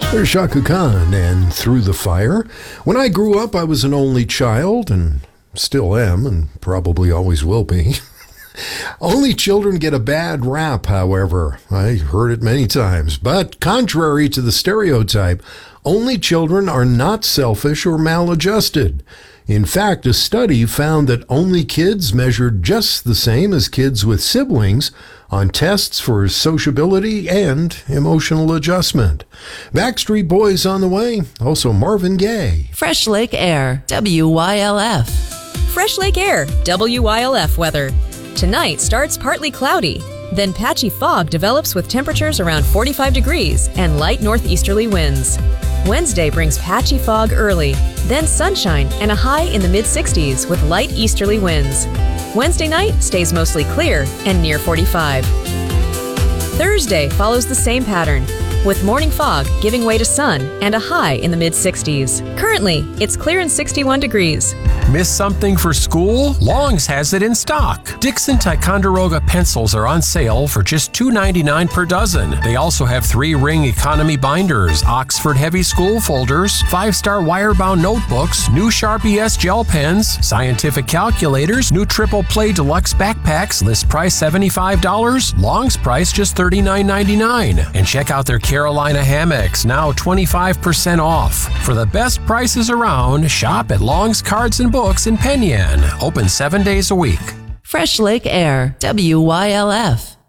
There's Shaka Khan and Through the Fire. When I grew up, I was an only child, and still am, and probably always will be. Only children get a bad rap, however. I heard it many times. But contrary to the stereotype, only children are not selfish or maladjusted. In fact, a study found that only kids measured just the same as kids with siblings on tests for sociability and emotional adjustment. Backstreet Boys on the way, also Marvin Gaye. Fresh Lake Air, WYLF. Fresh Lake Air, WYLF weather. Tonight starts partly cloudy. Then patchy fog develops with temperatures around 45 degrees and light northeasterly winds. Wednesday brings patchy fog early, then sunshine and a high in the mid-60s with light easterly winds. Wednesday night stays mostly clear and near 45. Thursday follows the same pattern, with morning fog giving way to sun and a high in the mid-60s. Currently, it's clear and 61 degrees. Miss something for school? Long's has it in stock. Dixon Ticonderoga pencils are on sale for just $2.99 per dozen. They also have 3-ring economy binders, Oxford Heavy School folders, 5-star wire-bound notebooks, new Sharpie S gel pens, scientific calculators, new Triple Play Deluxe backpacks, list price $75, Long's price just $39.99. And check out their Carolina hammocks, now 25% off. For the best prices around, shop at Long's Cards and Books in Penn Yan. Open 7 days a week. Fresh Lake Air, WYLF.